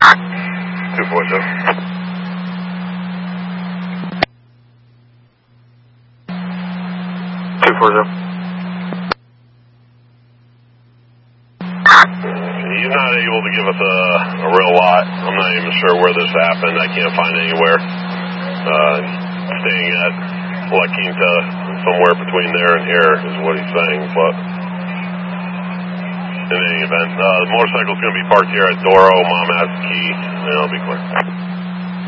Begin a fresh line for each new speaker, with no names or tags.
247. He's not able to give us a real lot. I'm not even sure where this happened. I can't find anywhere. Staying at La Quinta, somewhere between there and here is what he's saying. But in any event, the motorcycle's going to be parked here at Doro. Mom has the key, and it'll be clear.